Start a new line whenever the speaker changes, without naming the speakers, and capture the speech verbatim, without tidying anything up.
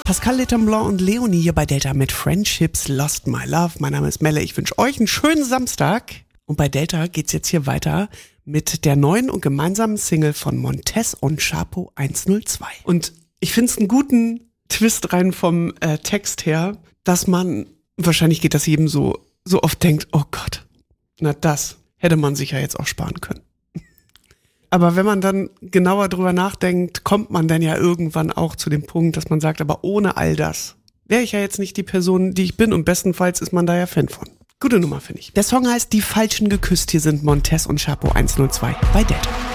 Pascal Letamblanc und Leonie hier bei Delta mit Friendships Lost My Love. Mein Name ist Melle, ich wünsche euch einen schönen Samstag. Und bei Delta geht's jetzt hier weiter mit der neuen und gemeinsamen Single von Montez und Chapo hundertzwei. Und ich finde es einen guten Twist rein vom äh, Text her, dass man, wahrscheinlich geht das jedem so, so oft denkt, oh Gott, na das hätte man sich ja jetzt auch sparen können. Aber wenn man dann genauer drüber nachdenkt, kommt man dann ja irgendwann auch zu dem Punkt, dass man sagt, aber ohne all das wäre ich ja jetzt nicht die Person, die ich bin, und bestenfalls ist man da ja Fan von. Gute Nummer, finde ich. Der Song heißt Die Falschen geküsst. Hier sind Montez und Chapo hundertzwei bei Delta.